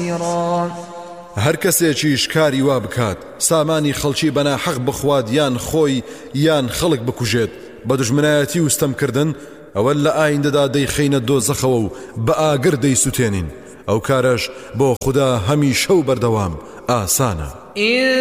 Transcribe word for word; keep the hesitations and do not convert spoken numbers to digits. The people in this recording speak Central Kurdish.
بصيرا. هەر کەسێکی شکاری وا بکات سامانی خەڵکی بەنا حەق بخوات یان خۆی یان خەڵک بکوژێت بە دژمنایەتی وستەمکردن ئەوە لە ئایندەدا دەیخەینە دۆزەخەوە و بە ئاگر دەیسوتێنین ئەو کارەش بۆ خوددا هەمیشە و بەردەوام ئاسانە.